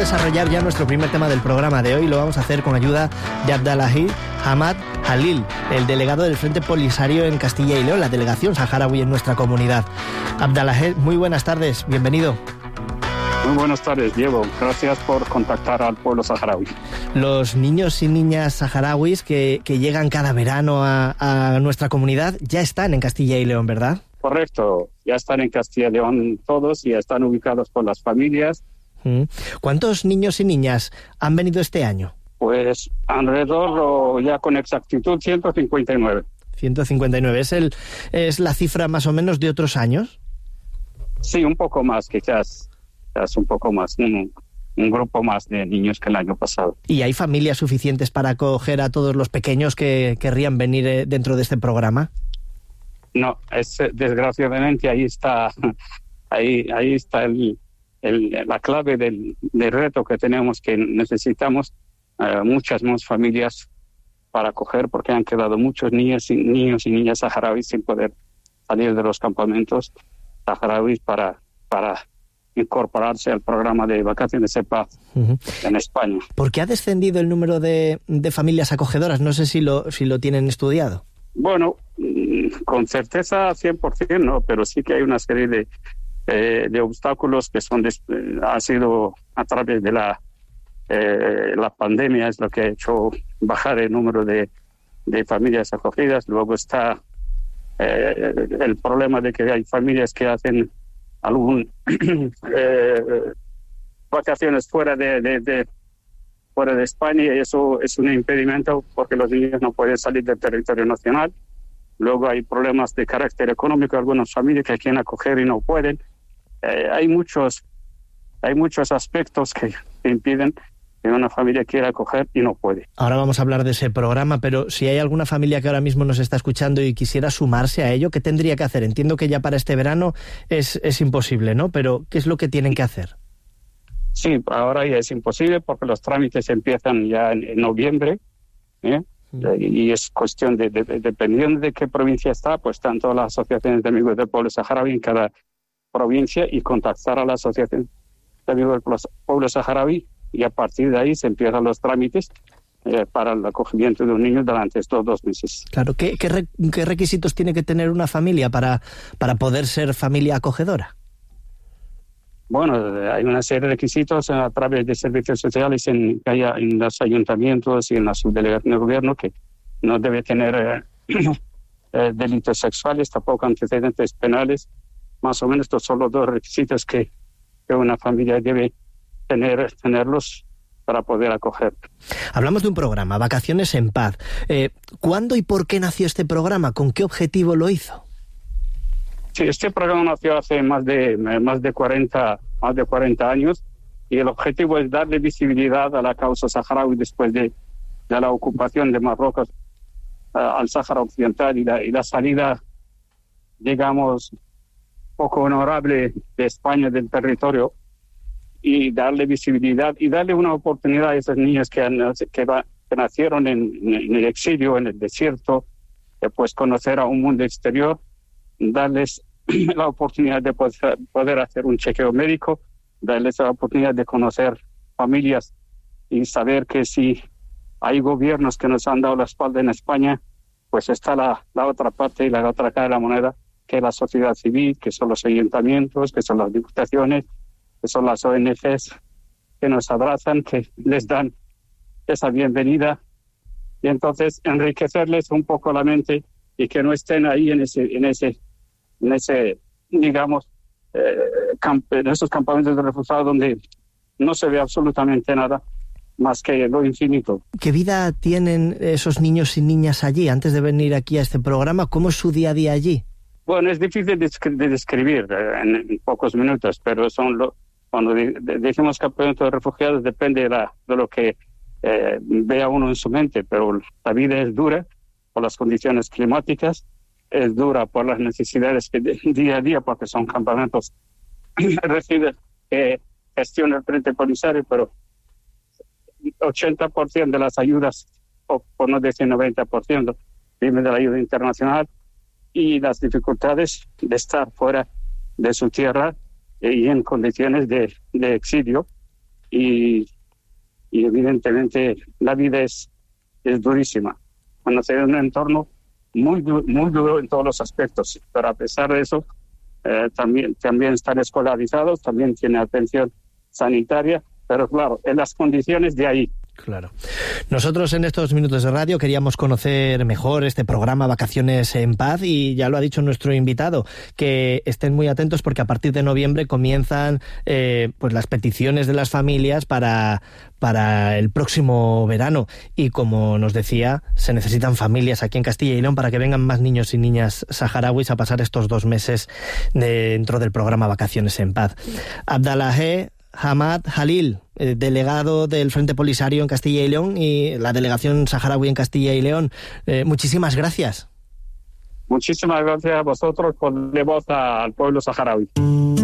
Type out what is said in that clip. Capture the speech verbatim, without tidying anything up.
desarrollar ya nuestro primer tema del programa de hoy. Lo vamos a hacer con ayuda de Abdelhaji Hamad Jalil, el delegado del Frente Polisario en Castilla y León, la delegación saharaui en nuestra comunidad. Abdelhaji, muy buenas tardes, bienvenido. Muy buenas tardes, Diego. Gracias por contactar al pueblo saharaui. Los niños y niñas saharauis que, que llegan cada verano a, a nuestra comunidad ya están en Castilla y León, ¿verdad? Correcto, ya están en Castilla y León todos y ya están ubicados por las familias. ¿Cuántos niños y niñas han venido este año? Pues alrededor, o ya con exactitud, ciento cincuenta y nueve. ciento cincuenta y nueve. ¿Es, el, ¿Es la cifra más o menos de otros años? Sí, un poco más, quizás. Quizás un poco más. Un, un grupo más de niños que el año pasado. ¿Y hay familias suficientes para acoger a todos los pequeños que querrían venir dentro de este programa? No, es, desgraciadamente ahí está, ahí, ahí está el... El, la clave del, del reto que tenemos, que necesitamos uh, muchas más familias para acoger, porque han quedado muchos niños y, niños y niñas saharauis sin poder salir de los campamentos saharauis para, para incorporarse al programa de vacaciones de paz uh-huh. en España. ¿Por qué ha descendido el número de, de familias acogedoras? No sé si lo, si lo tienen estudiado. Bueno, con certeza cien por ciento no, pero sí que hay una serie de Eh, de obstáculos que son de, eh, ha sido a través de la eh, la pandemia, es lo que ha hecho bajar el número de, de familias acogidas. Luego está eh, el problema de que hay familias que hacen algún eh, vacaciones fuera de, de, de fuera de España, y eso es un impedimento porque los niños no pueden salir del territorio nacional. Luego hay problemas de carácter económico, algunas familias que quieren acoger y no pueden. Eh, hay muchos hay muchos aspectos que, que impiden que una familia quiera acoger y no puede. Ahora vamos a hablar de ese programa, pero si hay alguna familia que ahora mismo nos está escuchando y quisiera sumarse a ello, ¿qué tendría que hacer? Entiendo que ya para este verano es, es imposible, ¿no? Pero ¿qué es lo que tienen que hacer? Sí, ahora ya es imposible porque los trámites empiezan ya en, en noviembre, ¿eh? Y es cuestión de, de, de, dependiendo de qué provincia está, pues están todas las asociaciones de amigos del pueblo saharaui en cada provincia, y contactar a la asociación de amigos del pueblo saharaui, y a partir de ahí se empiezan los trámites eh, para el acogimiento de un niño durante estos dos meses. Claro, ¿qué, qué, re, qué requisitos tiene que tener una familia para, para poder ser familia acogedora? Bueno, hay una serie de requisitos a través de servicios sociales en, que haya en los ayuntamientos y en la subdelegación de gobierno, que no debe tener eh, eh, delitos sexuales, tampoco antecedentes penales. Más o menos estos son los dos requisitos que, que una familia debe tener, tenerlos para poder acoger. Hablamos de un programa, Vacaciones en Paz. Eh, ¿Cuándo y por qué nació este programa? ¿Con qué objetivo lo hizo? Sí, este programa nació hace más de más de cuarenta más de cuarenta años, y el objetivo es darle visibilidad a la causa saharaui después de, de la ocupación de Marruecos uh, al Sáhara Occidental y la, y la salida, digamos, poco honorable de España del territorio, y darle visibilidad y darle una oportunidad a esos niños que, han, que, va, que nacieron en, en el exilio, en el desierto, de pues conocer a un mundo exterior, darles la oportunidad de poder, poder hacer un chequeo médico, darles la oportunidad de conocer familias y saber que si hay gobiernos que nos han dado la espalda en España, pues está la, la otra parte y la otra cara de la moneda, que es la sociedad civil, que son los ayuntamientos, que son las diputaciones, que son las O N Ges, que nos abrazan, que les dan esa bienvenida, y entonces enriquecerles un poco la mente y que no estén ahí en ese en ese en ese digamos eh, camp- en esos campamentos de refugiados donde no se ve absolutamente nada más que lo infinito. ¿Qué vida tienen esos niños y niñas allí antes de venir aquí a este programa? ¿Cómo es su día a día allí? Bueno, es difícil de, de describir eh, en, en pocos minutos, pero son lo, cuando de, de, decimos campamento de refugiados depende de, la, de lo que eh, vea uno en su mente, pero la vida es dura por las condiciones climáticas, es dura por las necesidades que de, día a día, porque son campamentos reciben que gestiona el Frente Polisario, pero ochenta por ciento de las ayudas, o por no decir noventa por ciento, vienen de la ayuda internacional, y las dificultades de estar fuera de su tierra y en condiciones de, de exilio, y, y evidentemente la vida es, es durísima. Cuando se ve un entorno muy, muy duro en todos los aspectos, pero a pesar de eso, eh, también, también están escolarizados, también tiene atención sanitaria, pero claro, en las condiciones de ahí. Claro. Nosotros en estos minutos de radio queríamos conocer mejor este programa Vacaciones en Paz y ya lo ha dicho nuestro invitado, que estén muy atentos porque a partir de noviembre comienzan eh, pues las peticiones de las familias para, para el próximo verano y como nos decía, se necesitan familias aquí en Castilla y León para que vengan más niños y niñas saharauis a pasar estos dos meses dentro del programa Vacaciones en Paz. Abdallah Hamad Halil, delegado del Frente Polisario en Castilla y León y la delegación saharaui en Castilla y León. Eh, muchísimas gracias. Muchísimas gracias a vosotros por darle voz al pueblo saharaui.